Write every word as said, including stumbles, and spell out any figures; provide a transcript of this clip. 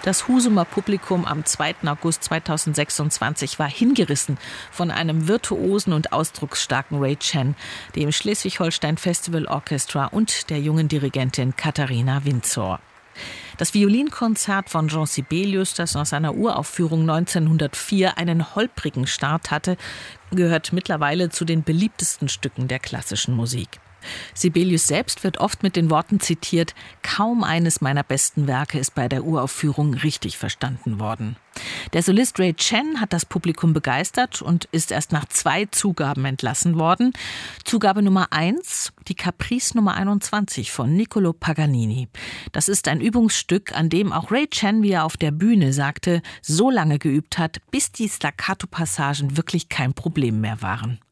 Das Husumer Publikum am zweiten August zweitausendsechsundzwanzig war hingerissen von einem virtuosen und ausdrucksstarken Ray Chen, dem Schleswig-Holstein Festival Orchestra und der jungen Dirigentin Katharina Windsor. Das Violinkonzert von Jean Sibelius, das nach seiner Uraufführung neunzehnhundertvier einen holprigen Start hatte, gehört mittlerweile zu den beliebtesten Stücken der klassischen Musik. Sibelius selbst wird oft mit den Worten zitiert: Kaum eines meiner besten Werke ist bei der Uraufführung richtig verstanden worden. Der Solist Ray Chen hat das Publikum begeistert und ist erst nach zwei Zugaben entlassen worden. Zugabe Nummer eins, die Caprice Nummer einundzwanzig von Niccolò Paganini. Das ist ein Übungsstück, an dem auch Ray Chen, wie er auf der Bühne sagte, so lange geübt hat, bis die Staccato-Passagen wirklich kein Problem mehr waren.